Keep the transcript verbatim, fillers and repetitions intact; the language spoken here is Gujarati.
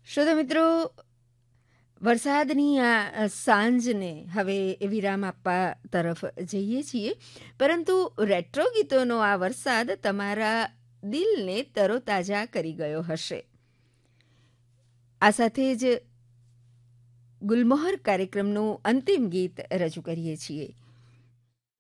શ્રોતા મિત્રો, વરસાદની આ સાંજને હવે વિરામ આપવા તરફ જઈએ છીએ, પરંતુ રેટ્રો ગીતોનો આ વરસાદ તમારા દિલને તરોતાજા કરી ગયો હશે. આ સાથે જ ગુલમોહર કાર્યક્રમનું અંતિમ ગીત રજૂ કરીએ છીએ.